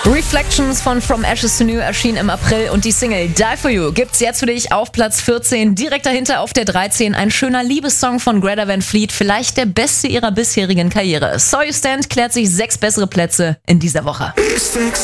Reflections von From Ashes to New erschien im April und die Single Die For You gibt's jetzt für dich auf Platz 14. Direkt dahinter auf der 13 ein schöner Liebessong von Greta Van Fleet, vielleicht der beste ihrer bisherigen Karriere. So You Stand klärt sich 6 bessere Plätze in dieser Woche.